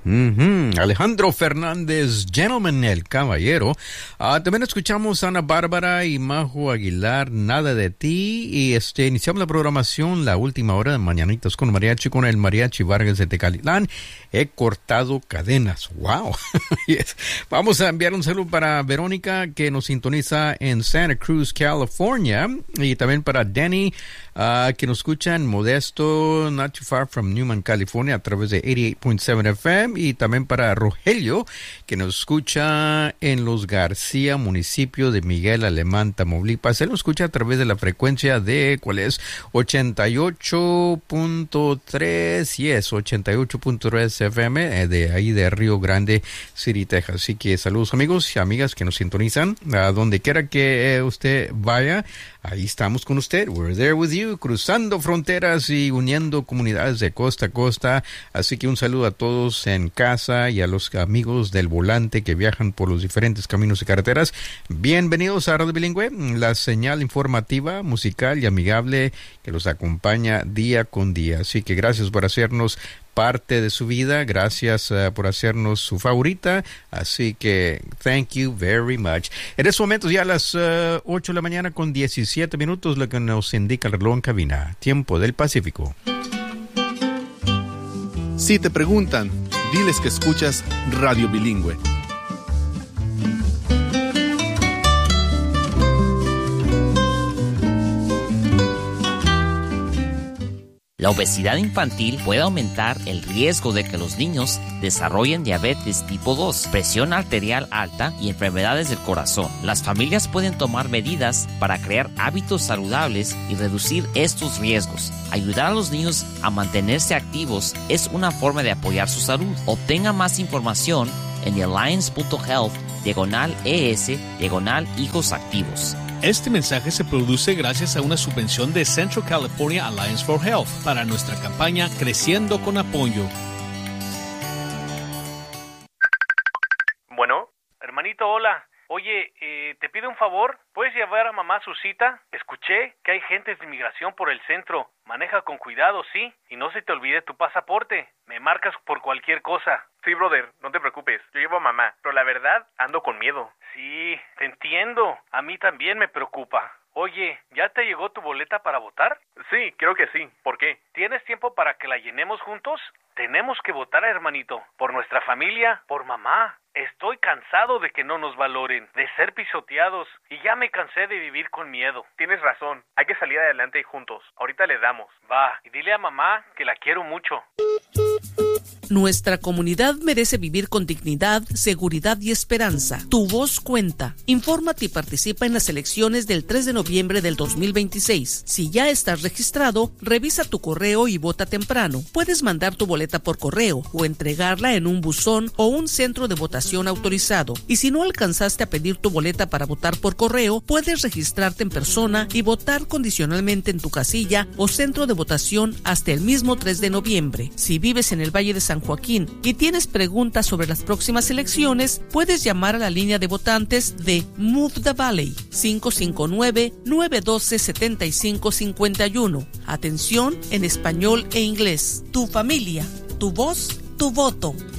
Alejandro Fernández, Gentleman, el caballero. También escuchamos a Ana Bárbara y Majo Aguilar, Nada de ti. Y iniciamos la programación, la última hora de Mañanitas con Mariachi, con el Mariachi Vargas de Tecalitlán. He cortado cadenas. ¡Wow! Yes. Vamos a enviar un saludo para Verónica, que nos sintoniza en Santa Cruz, California. Y también para Danny, que nos escucha en Modesto, not too far from Newman, California, a través de 88.7 FM. Y también para Rogelio, que nos escucha en Los García, municipio de Miguel Alemán, Tamaulipas. Él nos escucha a través de la frecuencia de, ¿cuál es? 88.3, yes, 88.3 FM, de ahí de Río Grande City, Texas. Así que saludos amigos y amigas que nos sintonizan, a donde quiera que usted vaya. Ahí estamos con usted. We're there with you, cruzando fronteras y uniendo comunidades de costa a costa. Así que un saludo a todos en casa y a los amigos del volante que viajan por los diferentes caminos y carreteras. Bienvenidos a Radio Bilingüe, la señal informativa, musical y amigable que los acompaña día con día. Así que gracias por hacernos parte de su vida, gracias por hacernos su favorita, así que thank you very much. En estos momentos ya a las 8 de la mañana con 17 minutos, lo que nos indica el reloj en cabina, tiempo del Pacífico. Si te preguntan, diles que escuchas Radio Bilingüe. La obesidad infantil puede aumentar el riesgo de que los niños desarrollen diabetes tipo 2, presión arterial alta y enfermedades del corazón. Las familias pueden tomar medidas para crear hábitos saludables y reducir estos riesgos. Ayudar a los niños a mantenerse activos es una forma de apoyar su salud. Obtenga más información en thealliance.health/ES/hijos activos. Este mensaje se produce gracias a una subvención de Central California Alliance for Health para nuestra campaña Creciendo con Apoyo. Bueno, hermanito, hola. Oye, te pido un favor, ¿puedes llevar a mamá a su cita? Escuché que hay agentes de inmigración por el centro. Maneja con cuidado, ¿sí? Y no se te olvide tu pasaporte. Me marcas por cualquier cosa. Sí, brother, no te preocupes. Yo llevo a mamá, pero la verdad, ando con miedo. Sí, te entiendo. A mí también me preocupa. Oye, ¿ya te llegó tu boleta para votar? Sí, creo que sí. ¿Por qué? ¿Tienes tiempo para que la llenemos juntos? Tenemos que votar, hermanito. Por nuestra familia, por mamá. Estoy cansado de que no nos valoren, de ser pisoteados, y ya me cansé de vivir con miedo. Tienes razón, hay que salir adelante juntos. Ahorita le damos. Va, y dile a mamá que la quiero mucho. Nuestra comunidad merece vivir con dignidad, seguridad y esperanza. Tu voz cuenta. Infórmate y participa en las elecciones del 3 de noviembre del 2026. Si ya estás registrado, revisa tu correo y vota temprano. Puedes mandar tu boleta por correo o entregarla en un buzón o un centro de votación autorizado. Y si no alcanzaste a pedir tu boleta para votar por correo, puedes registrarte en persona y votar condicionalmente en tu casilla o centro de votación hasta el mismo 3 de noviembre. Si vives en el Valle de San Joaquín y tienes preguntas sobre las próximas elecciones, puedes llamar a la línea de votantes de Move the Valley 559-912-7551. Atención en español e inglés. Tu familia, tu voz, tu voto.